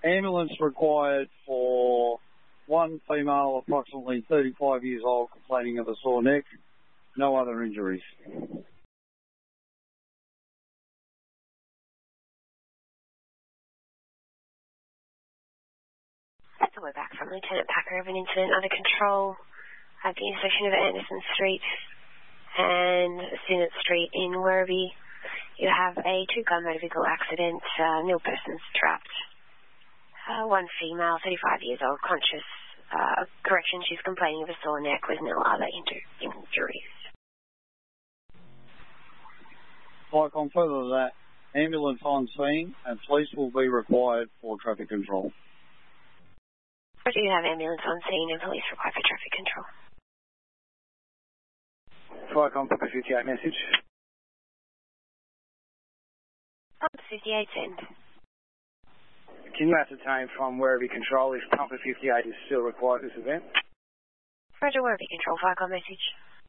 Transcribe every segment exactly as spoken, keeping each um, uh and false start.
Ambulance required for one female, approximately thirty-five years old, complaining of a sore neck. No other injuries. So we're back from Lieutenant Packer of an incident under control at the intersection of Anderson Street and Sinnott Street in Werribee. You have a two-car motor vehicle accident. Uh, nil persons trapped. Uh, one female, thirty-five years old, conscious. Uh, correction, she's complaining of a sore neck with no other inju- injuries. Like on further to that, ambulance on scene and police will be required for traffic control. Or do you have ambulance on scene and police required for traffic control? Flycom Papa fifty-eight message. Papa fifty-eight send. Can you ascertain from Werribee Control if Pumper fifty-eight is still required at this event? Roger, Werribee Control, Flycom message.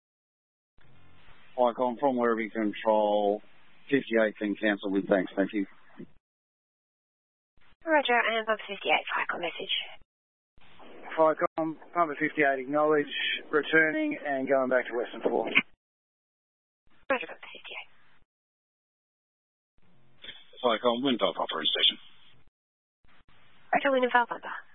Flycom from Werribee Control, fifty-eight can cancel with thanks, thank you. Roger, and Pumper fifty-eight, Flycom message. Flycom, Pumper fifty-eight acknowledge, returning and going back to Western four. Roger, Pumper fifty-eight. Flycom, Windvale Operating Station. Roger, Windvale Pumper.